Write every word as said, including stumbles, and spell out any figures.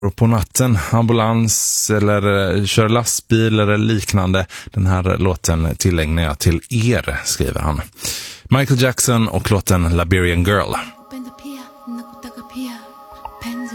Och på natten, ambulans eller kör lastbil eller liknande. Den här låten tillägnar jag till er, skriver han. Michael Jackson och låten Liberian Girl.